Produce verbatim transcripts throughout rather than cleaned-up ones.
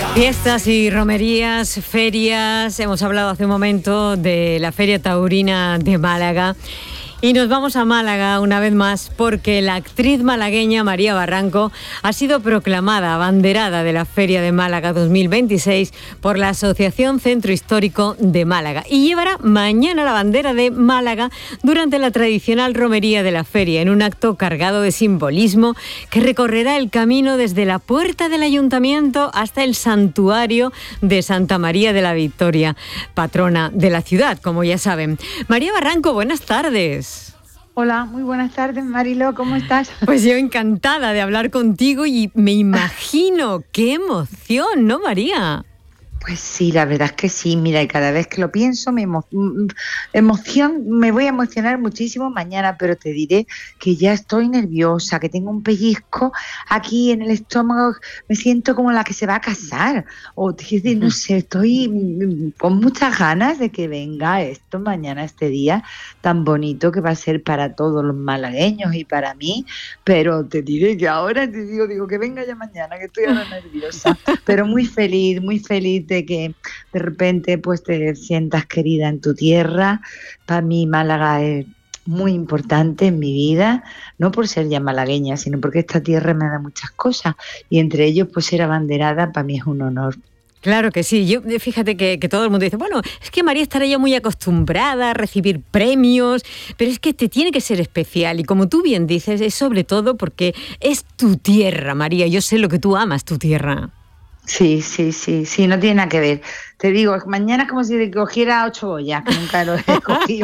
Fiestas y romerías, ferias. Hemos hablado hace un momento de la Feria Taurina de Málaga. Y nos vamos a Málaga una vez más porque la actriz malagueña María Barranco ha sido proclamada abanderada de la Feria de Málaga dos mil veintiséis por la Asociación Centro Histórico de Málaga y llevará mañana la bandera de Málaga durante la tradicional romería de la feria en un acto cargado de simbolismo que recorrerá el camino desde la puerta del ayuntamiento hasta el santuario de Santa María de la Victoria, patrona de la ciudad, como ya saben. María Barranco, buenas tardes. Hola, muy buenas tardes, Mariló, ¿cómo estás? Pues yo encantada de hablar contigo y me imagino qué emoción, ¿no, María? Pues sí, la verdad es que sí, mira, y cada vez que lo pienso me emo- emoción, me voy a emocionar muchísimo mañana, pero te diré que ya estoy nerviosa, que tengo un pellizco aquí en el estómago, me siento como la que se va a casar, o te quiero decir, no sé, estoy con muchas ganas de que venga esto mañana, este día tan bonito que va a ser para todos los malagueños y para mí, pero te diré que ahora te digo, digo que venga ya mañana, que estoy ahora nerviosa, pero muy feliz, muy feliz de que de repente pues te sientas querida en tu tierra. Para mí Málaga es muy importante en mi vida, no por ser ya malagueña, sino porque esta tierra me da muchas cosas y entre ellos pues ser abanderada para mí es un honor. Claro que sí. Yo, fíjate que, que todo el mundo dice, bueno, es que María estará ya muy acostumbrada a recibir premios, pero es que te tiene que ser especial. Y como tú bien dices, es sobre todo porque es tu tierra, María. Yo sé lo que tú amas, tu tierra. Sí, sí, sí, sí, no tiene nada que ver. Te digo, mañana es como si cogiera ocho ollas, que nunca lo he cogido.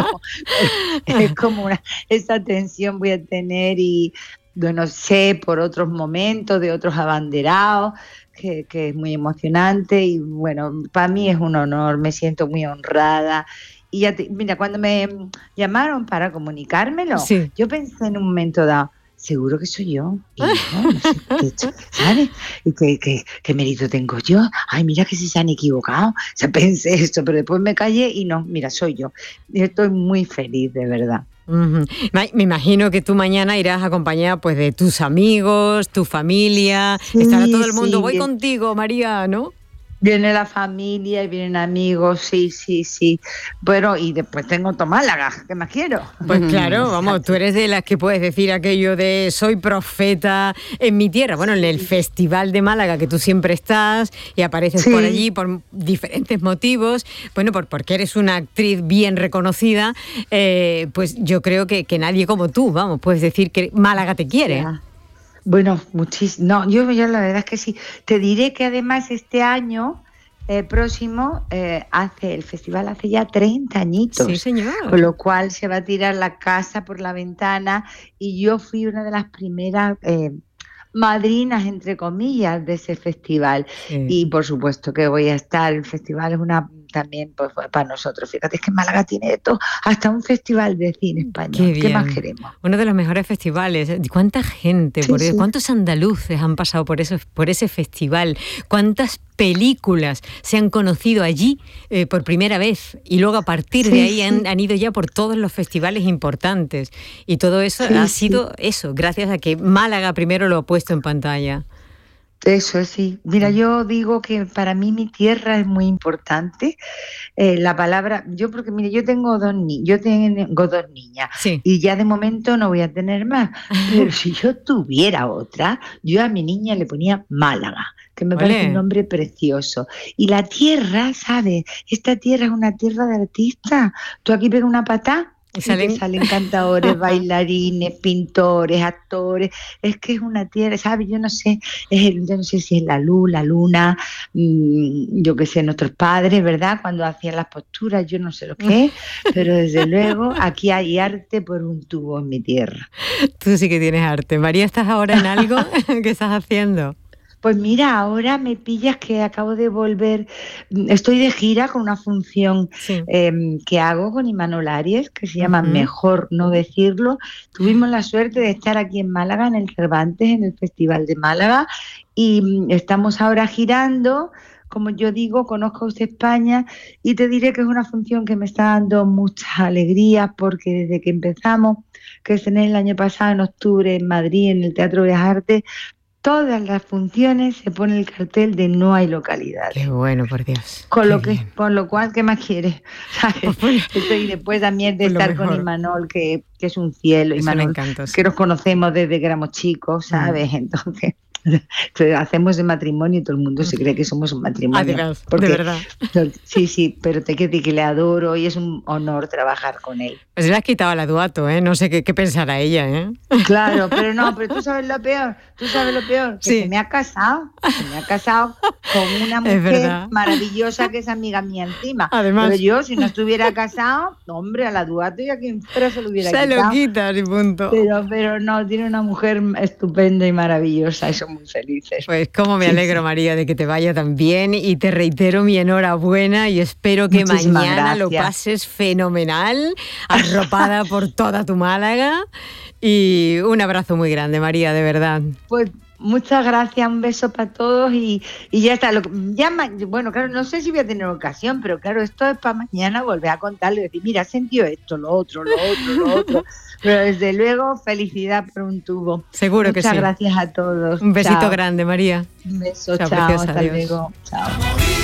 Es como una, esa tensión voy a tener y, bueno, sé por otros momentos de otros abanderados, que, que es muy emocionante y, bueno, para mí es un honor, me siento muy honrada. Y ya te, mira, cuando me llamaron para comunicármelo, Sí. yo pensé en un momento dado, seguro que soy yo, y no, no sé, qué, ¿sabes? ¿Y qué, qué, qué mérito tengo yo? Ay, mira que si se han equivocado. O sea, pensé esto, pero después me callé y no, mira, soy yo. Y estoy muy feliz, de verdad. Uh-huh. Me imagino que tú mañana irás acompañada pues de tus amigos, tu familia, Sí, estará todo el mundo, sí, voy bien. contigo, María, ¿no? Viene la familia y vienen amigos, sí, sí, sí. Bueno, y después tengo todo Málaga, ¿qué más quiero? Pues claro, vamos, tú eres de las que puedes decir aquello de soy profeta en mi tierra. Bueno, en el Festival de Málaga, que tú siempre estás y apareces sí. por allí por diferentes motivos, bueno, por, porque eres una actriz bien reconocida, eh, pues yo creo que, que nadie como tú, vamos, puedes decir que Málaga te quiere. Ya. Bueno, muchísimo. No, yo, yo la verdad es que sí. Te diré que además este año eh, próximo eh, hace el festival hace ya treinta añitos. Sí, señor. Con lo cual se va a tirar la casa por la ventana y yo fui una de las primeras eh, madrinas, entre comillas, de ese festival. Sí. Y por supuesto que voy a estar. El festival es una también pues, para nosotros. Fíjate, es que Málaga tiene de todo, hasta un festival de cine español. ¿Qué, ¿Qué más queremos? Uno de los mejores festivales. ¿Cuánta gente? Sí, por sí. ¿Cuántos andaluces han pasado por, eso, por ese festival? ¿Cuántas películas se han conocido allí eh, por primera vez? Y luego a partir sí, de ahí sí. han, han ido ya por todos los festivales importantes. Y todo eso sí, ha sido sí. eso, gracias a que Málaga primero lo ha puesto en pantalla. Eso sí. Mira, yo digo que para mí mi tierra es muy importante. Eh, la palabra, yo porque mire, yo tengo dos ni yo tengo dos niñas sí. y ya de momento no voy a tener más. Pero si yo tuviera otra, yo a mi niña le ponía Málaga, que me Olé. parece un nombre precioso. Y la tierra, ¿sabes? Esta tierra es una tierra de artistas. Tú aquí pegas una patada. Y salen, y salen cantadores, bailarines, pintores, actores. Es que es una tierra, ¿sabes? Yo no sé, es el, yo no sé si es la luz, la luna, mmm, yo qué sé, nuestros padres, ¿verdad? Cuando hacían las posturas, yo no sé lo que es, pero desde luego aquí hay arte por un tubo en mi tierra. Tú sí que tienes arte. María, ¿estás ahora en algo? ¿Qué estás haciendo? Pues mira, ahora me pillas que acabo de volver, estoy de gira con una función sí. eh, que hago con Imanol Arias, que se llama uh-huh. Mejor no decirlo. Tuvimos la suerte de estar aquí en Málaga, en el Cervantes, en el Festival de Málaga, y estamos ahora girando. Como yo digo, conozco usted España y te diré que es una función que me está dando muchas alegrías porque desde que empezamos, que estrené el año pasado en octubre en Madrid, en el Teatro de las Artes, todas las funciones se pone el cartel de no hay localidades. Qué bueno, por Dios. Con Qué lo que, bien. por lo cual, ¿qué más quieres? ¿Sabes? Y después también de Pues lo estar con mejor. Imanol, que, que es un cielo, Es un Imanol, encanto, sí. que nos conocemos desde que éramos chicos, ¿sabes? Entonces, entonces hacemos el matrimonio y todo el mundo se cree que somos un matrimonio. Además, Porque, de verdad. Sí, sí, pero te quiero decir que le adoro y es un honor trabajar con él. Pues le has quitado al Aduato, ¿eh? No sé qué, qué pensará ella, ¿eh? Claro, pero no, pero tú sabes lo peor, tú sabes lo peor, que Sí. se me ha casado, se me ha casado con una Es mujer verdad. maravillosa que es amiga mía encima. Además. Pero yo, si no estuviera casado, hombre, a la Duato y a quien fuera se lo hubiera Se quitado. lo quitas y punto. Pero, pero no, tiene una mujer estupenda y maravillosa y son muy felices. Pues cómo me Sí, alegro, sí. María, de que te vaya tan bien y te reitero mi enhorabuena y espero que Muchísimas mañana lo gracias. pases fenomenal, arropada por toda tu Málaga y un abrazo muy grande, María, de verdad. Pues muchas gracias, un beso para todos y, y ya está. Lo, ya ma, bueno, claro, no sé si voy a tener ocasión, pero claro, esto es para mañana volver a contarle y decir, mira, has sentido esto, lo otro, lo otro, lo otro. Pero desde luego, felicidad por un tubo. Seguro Muchas que sí. gracias a todos. Un besito Chao. grande, María. Un beso, Chao, chao, preciosa, hasta adiós. luego. Chao.